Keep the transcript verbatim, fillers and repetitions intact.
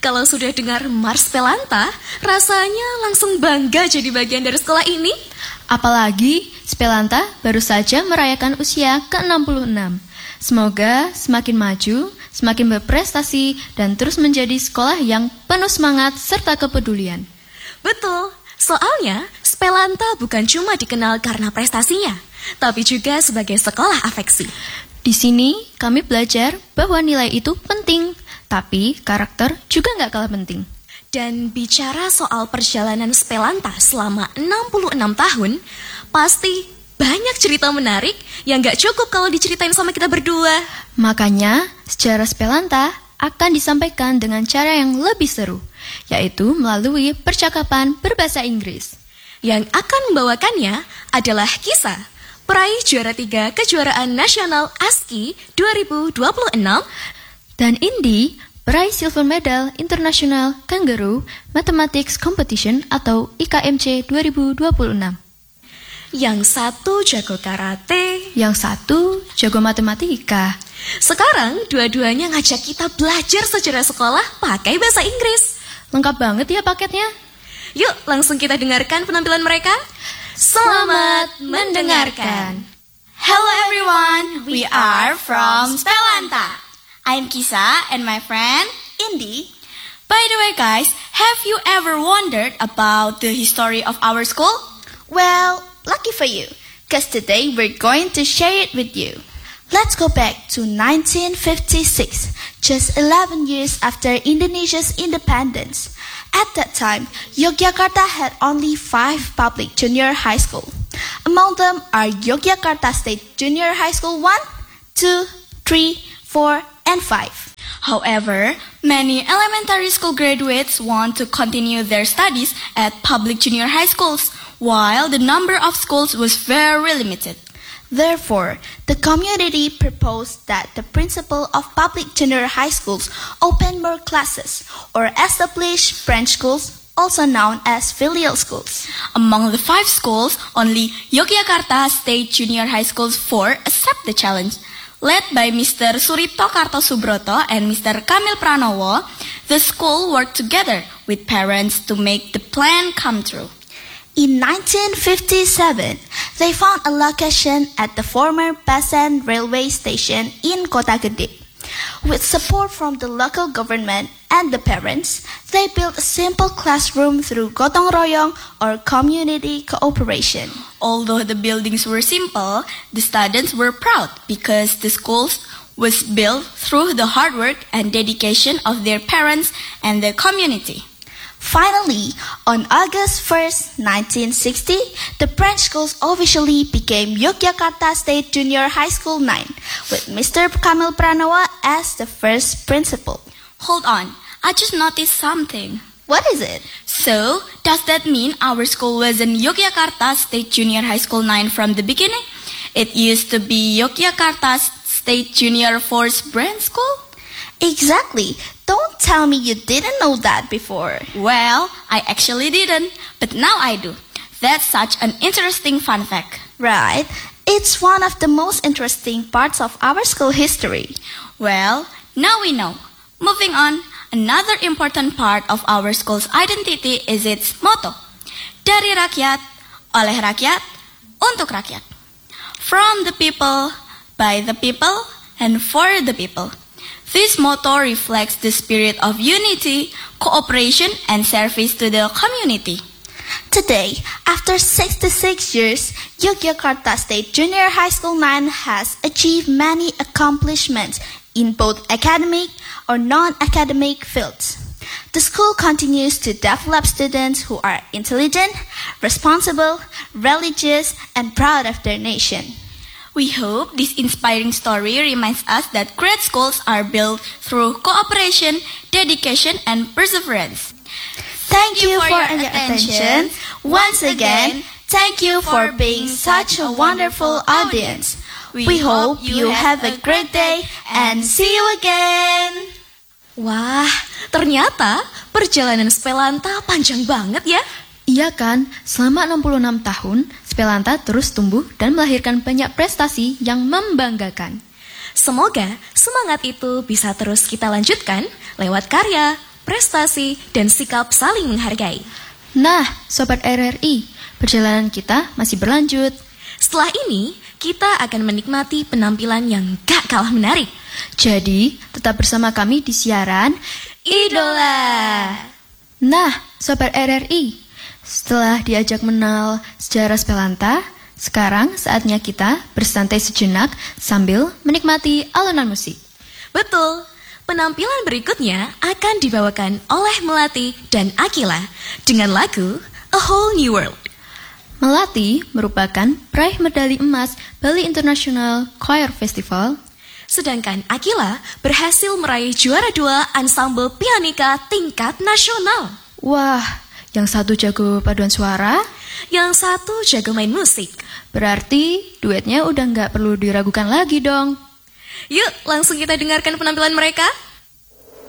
kalau sudah dengar Mars Spelanta, rasanya langsung bangga jadi bagian dari sekolah ini. Apalagi Spelanta baru saja merayakan usia ke enam puluh enam. Semoga semakin maju, semakin berprestasi, dan terus menjadi sekolah yang penuh semangat serta kepedulian. Betul, soalnya Spelanta bukan cuma dikenal karena prestasinya, tapi juga sebagai sekolah afeksi. Di sini kami belajar bahwa nilai itu penting, tapi karakter juga nggak kalah penting. Dan bicara soal perjalanan Spelanta selama enam puluh enam tahun, pasti banyak cerita menarik yang gak cukup kalau diceritain sama kita berdua. Makanya, sejarah Spelanta akan disampaikan dengan cara yang lebih seru, yaitu melalui percakapan berbahasa Inggris. Yang akan membawakannya adalah kisah peraih juara tiga kejuaraan nasional A S K I dua ribu dua puluh enam dan Indi peraih silver medal International Kangaroo Mathematics Competition atau I K M C dua ribu dua puluh enam. Yang satu jago karate, yang satu jago matematika. Sekarang dua-duanya ngajak kita belajar sejarah sekolah pakai bahasa Inggris. Lengkap banget ya paketnya. Yuk langsung kita dengarkan penampilan mereka. Selamat mendengarkan. Hello everyone, we are from Spelanta. I'm Kisa and my friend Indi. By the way guys, have you ever wondered about the history of our school? Well, lucky for you, because today we're going to share it with you. Let's go back to nineteen fifty-six, just eleven years after Indonesia's independence. At that time, Yogyakarta had only five public junior high schools. Among them are Yogyakarta State Junior High School one, two, three, four, and five. However, many elementary school graduates want to continue their studies at public junior high schools, while the number of schools was very limited. Therefore, the community proposed that the principal of public junior high schools open more classes or establish branch schools, also known as filial schools. Among the five schools, only Yogyakarta State Junior High Schools four accept the challenge. Led by Mister Suripto Kartosubroto and Mister Kamil Pranowo, the school worked together with parents to make the plan come true. In nineteen fifty-seven, they found a location at the former Basan railway station in Kota Gede. With support from the local government and the parents, they built a simple classroom through gotong royong or community cooperation. Although the buildings were simple, the students were proud because the school was built through the hard work and dedication of their parents and the community. Finally, on August first, nineteen sixty, the branch schools officially became Yogyakarta State Junior High School nine, with Mister Kamil Pranowo as the first principal. Hold on, I just noticed something. What is it? So, does that mean our school was in Yogyakarta State Junior High School nine from the beginning? It used to be Yogyakarta State Junior four's branch school? Exactly. Don't tell me you didn't know that before. Well, I actually didn't, but now I do. That's such an interesting fun fact. Right. It's one of the most interesting parts of our school history. Well, now we know. Moving on, another important part of our school's identity is its motto. Dari rakyat, oleh rakyat, untuk rakyat. From the people, by the people, and for the people. This motto reflects the spirit of unity, cooperation, and service to the community. Today, after sixty-six years, Yogyakarta State Junior High School nine has achieved many accomplishments in both academic or non-academic fields. The school continues to develop students who are intelligent, responsible, religious, and proud of their nation. We hope this inspiring story reminds us that great schools are built through cooperation, dedication, and perseverance. Thank, thank you for, for your attention. Once again, thank you for being such a wonderful audience. We, we hope you have a great day and see you again. Wah, ternyata perjalanan Spelanta panjang banget ya. Iya kan, selama enam puluh enam tahun, Spelanta terus tumbuh dan melahirkan banyak prestasi yang membanggakan. Semoga semangat itu bisa terus kita lanjutkan lewat karya, prestasi, dan sikap saling menghargai. Nah, Sobat R R I, perjalanan kita masih berlanjut. Setelah ini, kita akan menikmati penampilan yang gak kalah menarik. Jadi, tetap bersama kami di siaran Idola. Nah, Sobat R R I, setelah diajak mengenal sejarah Spelanta, sekarang saatnya kita bersantai sejenak sambil menikmati alunan musik. Betul, penampilan berikutnya akan dibawakan oleh Melati dan Akila dengan lagu A Whole New World. Melati merupakan peraih medali emas Bali International Choir Festival. Sedangkan Akila berhasil meraih juara dua ensemble pianika tingkat nasional. Wah, yang satu jago paduan suara, yang satu jago main musik. Berarti duetnya udah nggak perlu diragukan lagi dong. Yuk, langsung kita dengarkan penampilan mereka.